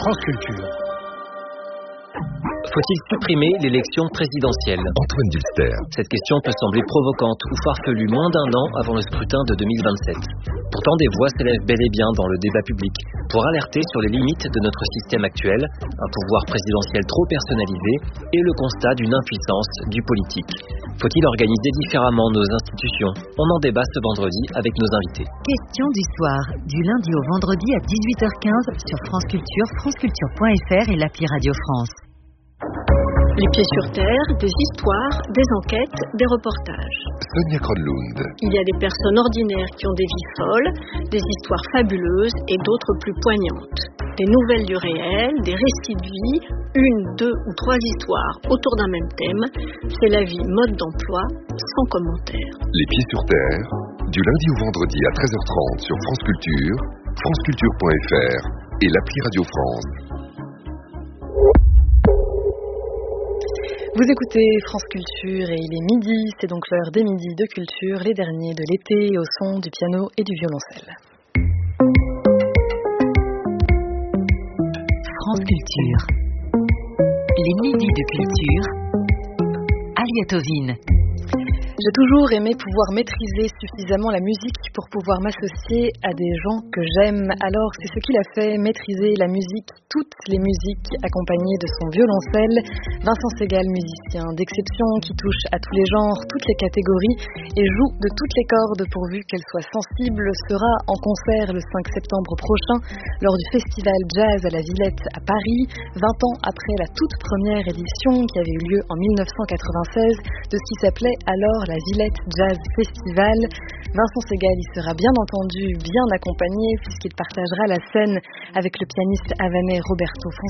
France Culture. Faut-il supprimer l'élection présidentielle ? Antoine Dulster. Cette question peut sembler provocante ou farfelue moins d'un an avant le scrutin de 2027. Pourtant, des voix s'élèvent bel et bien dans le débat public pour alerter sur les limites de notre système actuel, un pouvoir présidentiel trop personnalisé et le constat d'une impuissance du politique. Faut-il organiser différemment nos institutions ? On en débat ce vendredi avec nos invités. Question du soir, du lundi au vendredi à 18h15 sur France Culture, franceculture.fr et l'appli Radio France. Les pieds sur terre, des histoires, des enquêtes, des reportages. Sonia Kronlund. Il y a des personnes ordinaires qui ont des vies folles, des histoires fabuleuses et d'autres plus poignantes. Des nouvelles du réel, des récits de vie, une, deux ou trois histoires autour d'un même thème. C'est la vie mode d'emploi, sans commentaire. Les pieds sur terre, du lundi au vendredi à 13h30 sur France Culture, franceculture.fr et l'appli Radio France. Vous écoutez France Culture et il est midi, c'est donc l'heure des midis de culture, les derniers de l'été, au son du piano et du violoncelle. France Culture. Les midis de culture. Alia Tovine. J'ai toujours aimé pouvoir maîtriser suffisamment la musique pour pouvoir m'associer à des gens que j'aime. Alors c'est ce qu'il a fait, maîtriser la musique, toutes les musiques, accompagnées de son violoncelle. Vincent Segal, musicien d'exception qui touche à tous les genres, toutes les catégories et joue de toutes les cordes pourvu qu'elles soient sensibles, sera en concert le 5 septembre prochain lors du festival Jazz à la Villette à Paris, 20 ans après la toute première édition qui avait eu lieu en 1996 de ce qui s'appelait alors la Villette Jazz Festival. Vincent Segal y sera bien entendu bien accompagné puisqu'il partagera la scène avec le pianiste havanais Roberto